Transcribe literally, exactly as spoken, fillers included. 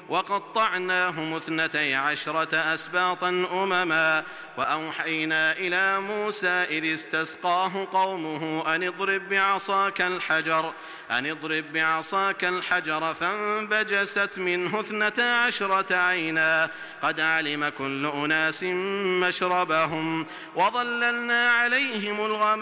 وقطعناهم اثنتي عشرة أسباطا أمما وأوحينا إلى موسى إذ استسقاه قومه أن اضرب بعصاك الحجر أن اضرب بعصاك الحجر فانبجست منه اثنتا عشرة عينا قد علم كل أناس مشربهم وظللنا عليهم الغمام